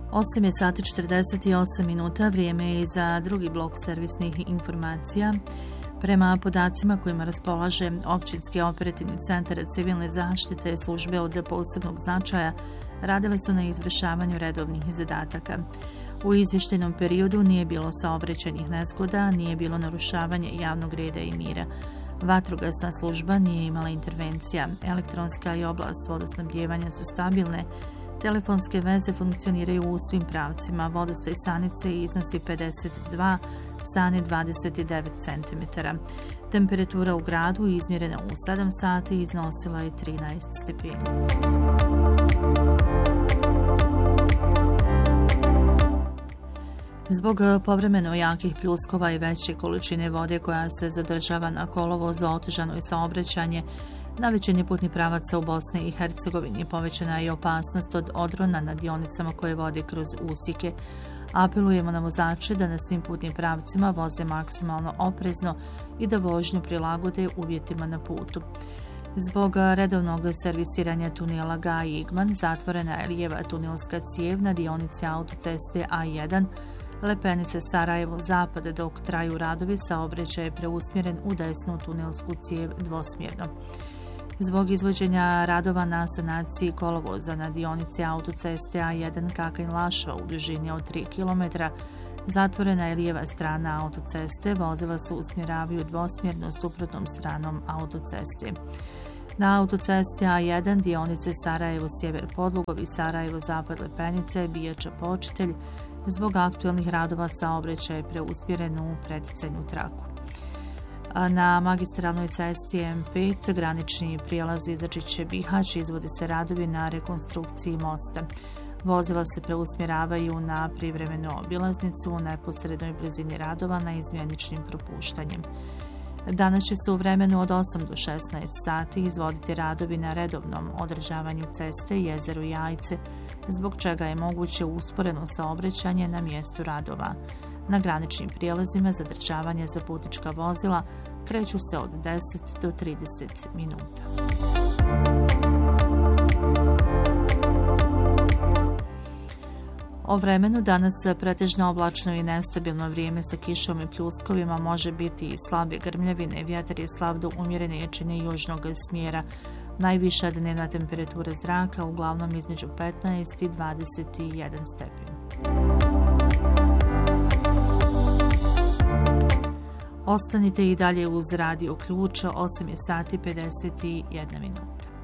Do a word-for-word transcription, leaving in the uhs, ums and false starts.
osam je sati četrdeset osam minuta, vrijeme je za drugi blok servisnih informacija. Prema podacima kojima raspolaže Općinski operativni centar civilne zaštite, službe od posebnog značaja radile su na izvršavanju redovnih zadataka. U izvještajnom periodu nije bilo saobraćajnih nezgoda, nije bilo narušavanja javnog reda i mira. Vatrogasna služba nije imala intervencija, elektronska i oblast vodosnabdijevanja su stabilne, telefonske veze funkcioniraju u svim pravcima, vodostaj stanice iznosi pedeset dva, stane dvadeset devet centimetara. Temperatura u gradu izmjerena u sedam sati iznosila je trinaest stepeni. Zbog povremeno jakih pljuskova i veće količine vode koja se zadržava na kolovozu, otežano je saobraćanje na većini putnih pravaca u Bosni i Hercegovini. Povećana je opasnost od odrona na dionicama koje vode kroz usjeke. Apelujemo na vozače da na svim putnim pravcima voze maksimalno oprezno i da vožnju prilagode uvjetima na putu. Zbog redovnog servisiranja tunela Gaj-Igman zatvorena je lijeva tunelska cijev na dionici autoceste A jedan Lepenice Sarajevo-Zapad, dok traju radovi, saobraćaj je preusmjeren u desnu tunelsku cijev dvosmjerno. Zbog izvođenja radova na sanaciji kolovoza na dionici autoceste A jedan Kakanj-Lašva u dužini od tri kilometra, zatvorena je lijeva strana autoceste, vozila se usmjeravaju dvosmjerno suprotnom stranom autoceste. Na autocesti A jedan dionice Sarajevo-Sjever Podlugovi, Sarajevo-Zapad Lepenice, Bijača Počitelj, zbog aktuelnih radova saobraćaj je preusmjeren u predicajnu traku. Na magistralnoj cesti M pet granični prijelaz Izačiće-Bihać izvode se radovi na rekonstrukciji mosta. Vozila se preusmjeravaju na privremenu obilaznicu u neposrednoj blizini radova na izmjeničnim propuštanjem. Danas će se u vremenu od osam do šesnaest sati izvoditi radovi na redovnom održavanju ceste Jezero Jajce, zbog čega je moguće usporeno saobraćanje na mjestu radova. Na graničnim prijelazima zadržavanje za putnička vozila kreću se od deset do trideset minuta. O vremenu danas pretežno oblačno i nestabilno vrijeme sa kišom i pljuskovima, može biti i slabe grmljavine, vjetar je slab do umjerene jačine južnog smjera. Najviša dnevna temperatura zraka uglavnom između petnaest i dvadeset jedan stepen. Ostanite i dalje uz Radio Ključ, osam je sati pedeset jedna minuta.